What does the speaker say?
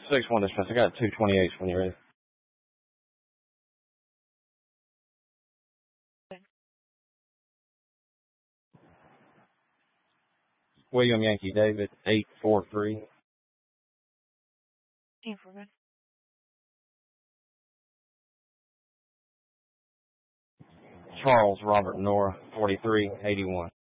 6-1 dispatch. I got 228 when you're ready. William Yankee David, 843. Informant. Charles Robert Nora, 4381.